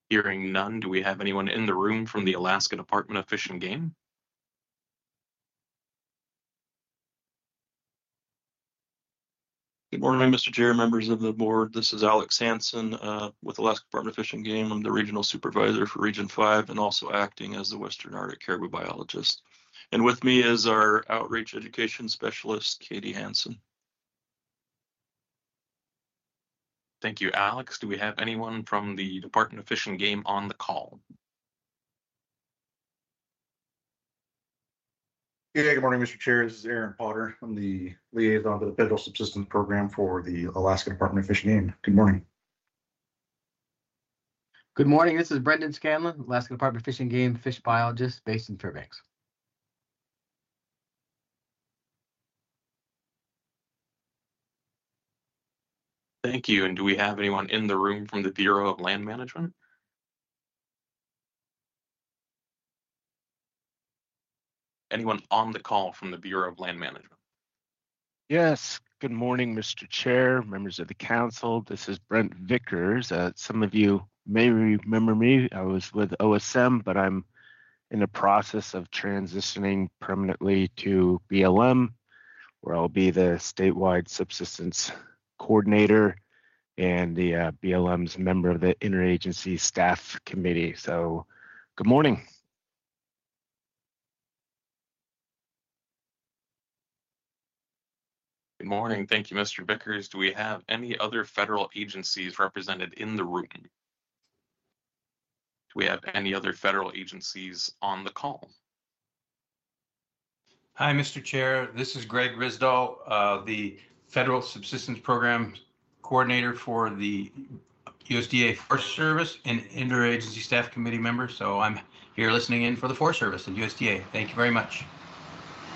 Hearing none, do we have anyone in the room from the Alaska Department of Fish and Game? Good morning, Mr. Chair, members of the board. This is Alex Hansen with Alaska Department of Fish and Game. I'm the regional supervisor for Region 5 and also acting as the Western Arctic caribou biologist. And with me is our outreach education specialist, Katie Hansen. Thank you, Alex. Do we have anyone from the Department of Fish and Game on the call? Yeah, good morning, Mr. Chair. This is Aaron Potter. I'm the liaison to the Federal Subsistence Program for the Alaska Department of Fish and Game. Good morning. Good morning. This is Brendan Scanlon, Alaska Department of Fish and Game fish biologist based in Fairbanks. Thank you. And do we have anyone in the room from the Bureau of Land Management? Anyone on the call from the Bureau of Land Management? Yes. Good morning, Mr. Chair, members of the council. This is Brent Vickers. Some of you may remember me. I was with OSM, but I'm in the process of transitioning permanently to BLM, where I'll be the statewide subsistence coordinator and the BLM's member of the interagency staff committee. So good morning. Good morning. Thank you, Mr. Vickers. Do we have any other federal agencies represented in the room? Do we have any other federal agencies on the call? Hi, Mr. Chair. This is Greg Risdahl, the Federal Subsistence Program Coordinator for the USDA Forest Service and Interagency Staff Committee member. So I'm here listening in for the Forest Service and USDA. Thank you very much.